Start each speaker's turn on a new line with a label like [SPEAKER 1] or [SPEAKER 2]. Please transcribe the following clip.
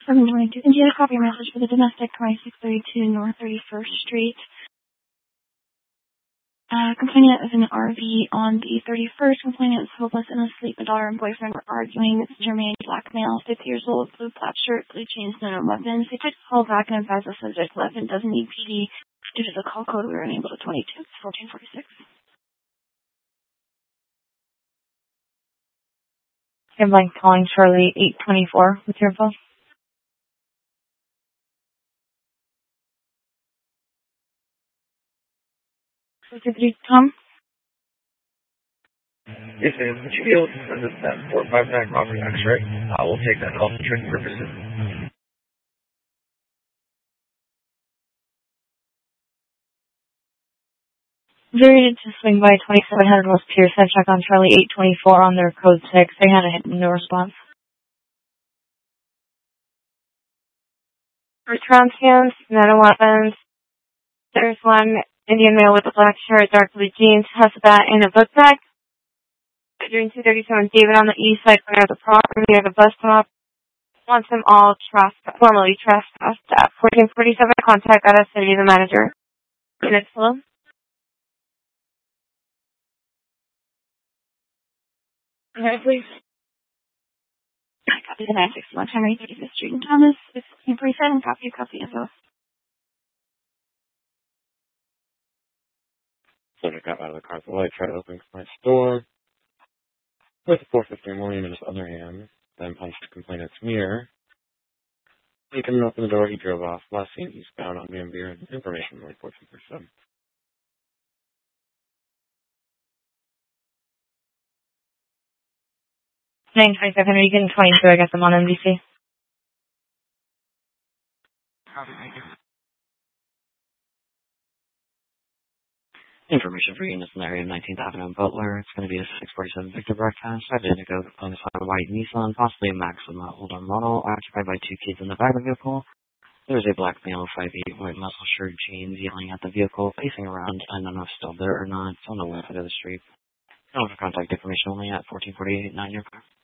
[SPEAKER 1] Good morning. Did you get a copy of your message for the domestic 2632 North 31st Street? Complainant is in an RV on the 31st. Complainant is hopeless and asleep. The daughter and boyfriend were arguing. This is Jermaine, black male, 50 years old, blue plaid shirt, blue jeans, no weapons. They took the call back and advised the subject left and doesn't need PD. Due to the call code, we were unable to 22. It's 1446.
[SPEAKER 2] I'm blank calling Charlie 824 with your phone. Tom?
[SPEAKER 3] Yes, ma'am. Would you be able to send us that 459 Robert X-ray? I will take that off for training purposes.
[SPEAKER 2] Very to swing by 2700 West Pierce. I check on Charlie 824 on their code 6. They had no response. Return scans, no weapons. There's one Indian male with a black shirt, dark blue jeans, has a bat and a book bag. During 237 David on the east side corner of the property near the bus stop. Wants them all formally trespassed. At 1447, contact out of city, the manager. Units, hello?
[SPEAKER 1] Okay, please. Copy the 961 Henry 35th Street in Thomas. It's 47. Copy info.
[SPEAKER 4] Subject got out of the car at the light, tried to open my door. With 4:50 in the morning in his other hand, then punched the complainant's mirror. He couldn't open the door, he drove off. Last seen eastbound on Van Buren. Information like 1447.
[SPEAKER 2] 925 Henry, getting 22. I got them on NBC.
[SPEAKER 4] Copy, thank you. Information for units in the area of 19th Avenue and Butler. It's going to be a 647 Victor broadcast. Identical on a white Nissan, possibly a Maxima older model, occupied by two kids in the back of the vehicle. There's a black male, 5'8", white muscle shirt, jeans, yelling at the vehicle, facing around. I don't know if it's still there or not. It's on the left side of the street. Contact information only at 1448 9 your car.